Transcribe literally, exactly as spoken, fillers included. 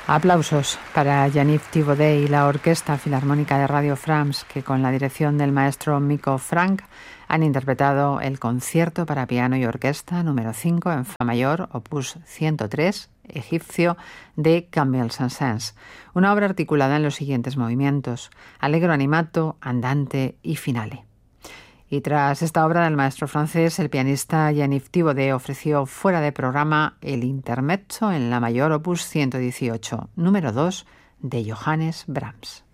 Aplausos para Yaniv Thibaudet y la Orquesta Filarmónica de Radio France, que con la dirección del maestro Miko Frank han interpretado el concierto para piano y orquesta número cinco en fa mayor, opus ciento tres, egipcio, de Campbell Saint-Saëns, una obra articulada en los siguientes movimientos: allegro animato, andante y finale. Y tras esta obra del maestro francés, el pianista Yaniv Thibaudet ofreció fuera de programa el intermezzo en la mayor opus ciento dieciocho, número dos, de Johannes Brahms.